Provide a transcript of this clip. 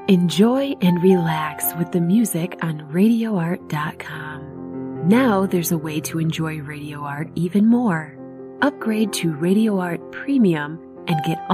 Enjoy and relax with the music on RadioArt.com. Now there's a way to enjoy Radio Art even more. Upgrade to Radio Art Premium and get